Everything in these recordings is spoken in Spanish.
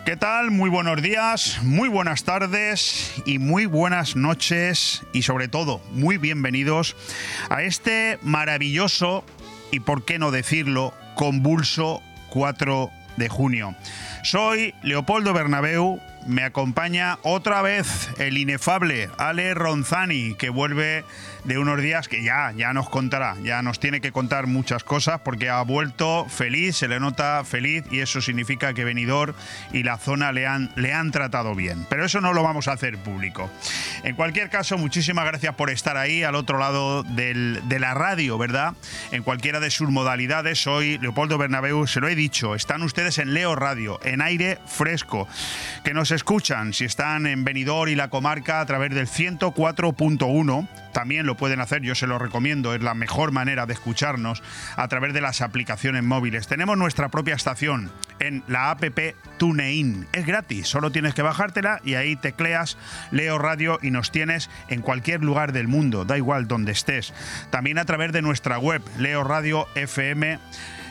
¿Qué tal? Muy buenos días, muy buenas tardes y muy buenas noches y sobre todo muy bienvenidos a este maravilloso y por qué no decirlo convulso 4 de junio. Soy Leopoldo Bernabeu, me acompaña otra vez el inefable Ale Ronzani, que vuelve de unos días que ya nos contará, ya nos tiene que contar muchas cosas porque ha vuelto feliz, se le nota feliz y eso significa que Benidorm y la zona le han tratado bien. Pero eso no lo vamos a hacer público. En cualquier caso, muchísimas gracias por estar ahí al otro lado de la radio, ¿verdad? En cualquiera de sus modalidades. Soy Leopoldo Bernabeu, se lo he dicho, están ustedes en Leo Radio, en aire fresco, que nos escuchan si están en Benidorm y la comarca a través del 104.1. También lo pueden hacer, yo se lo recomiendo, es la mejor manera de escucharnos a través de las aplicaciones móviles. Tenemos nuestra propia estación en la app TuneIn. Es gratis, solo tienes que bajártela y ahí tecleas Leo Radio y nos tienes en cualquier lugar del mundo, da igual donde estés. También a través de nuestra web, leoradiofm.com.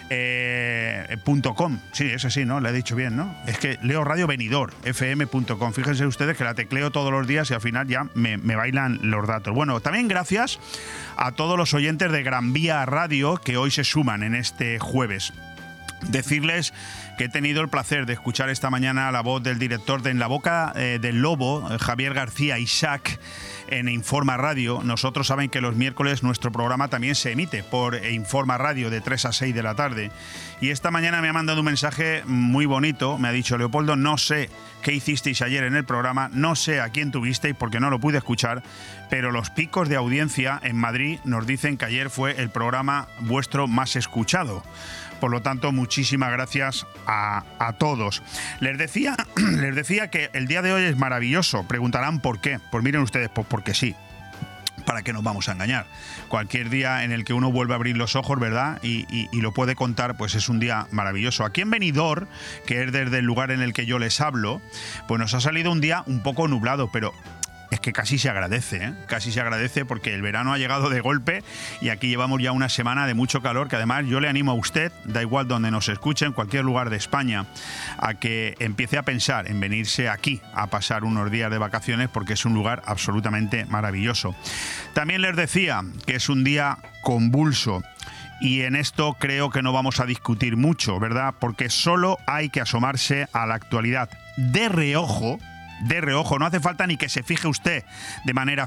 Sí, eso sí, ¿no? Le he dicho bien, ¿no? Es que Leo Radio Benidorm, fm.com. Fíjense ustedes que la tecleo todos los días y al final ya me bailan los datos. Bueno, también gracias a todos los oyentes de Gran Vía Radio que hoy se suman en este jueves. Decirles que he tenido el placer de escuchar esta mañana la voz del director de En la Boca del Lobo, Javier García Isaac, en Informa Radio. Nosotros saben que los miércoles nuestro programa también se emite por Informa Radio de 3 a 6 de la tarde. Y esta mañana me ha mandado un mensaje muy bonito. Me ha dicho: Leopoldo, no sé qué hicisteis ayer en el programa, no sé a quién tuvisteis porque no lo pude escuchar, pero los picos de audiencia en Madrid nos dicen que ayer fue el programa vuestro más escuchado. Por lo tanto, muchísimas gracias a todos. Les decía que el día de hoy es maravilloso. Preguntarán por qué. Pues miren ustedes, pues porque sí. ¿Para qué nos vamos a engañar? Cualquier día en el que uno vuelve a abrir los ojos, ¿verdad? Y lo puede contar, pues es un día maravilloso. Aquí en Benidorm, que es desde el lugar en el que yo les hablo, pues nos ha salido un día un poco nublado, pero es que casi se agradece, ¿eh? Casi se agradece porque el verano ha llegado de golpe y aquí llevamos ya una semana de mucho calor, que además yo le animo a usted, da igual donde nos escuche, en cualquier lugar de España, a que empiece a pensar en venirse aquí a pasar unos días de vacaciones porque es un lugar absolutamente maravilloso. También les decía que es un día convulso. Y en esto creo que no vamos a discutir mucho, ¿verdad? Porque solo hay que asomarse a la actualidad de reojo, no hace falta ni que se fije usted de manera